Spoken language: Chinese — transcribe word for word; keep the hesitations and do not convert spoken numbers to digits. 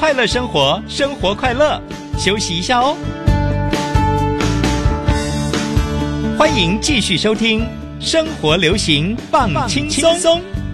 快乐生活，生活快乐，休息一下哦。欢迎继续收听生活流行放轻松。